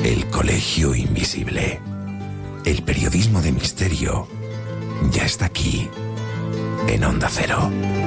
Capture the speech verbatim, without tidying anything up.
El Colegio Invisible. El periodismo de misterio ya está aquí, en Onda Cero.